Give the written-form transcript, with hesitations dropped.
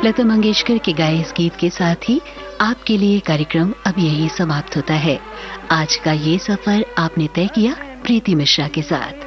लता मंगेशकर के गाए इस गीत के साथ ही आपके लिए कार्यक्रम अब यही समाप्त होता है। आज का ये सफर आपने तय किया प्रीति मिश्रा के साथ।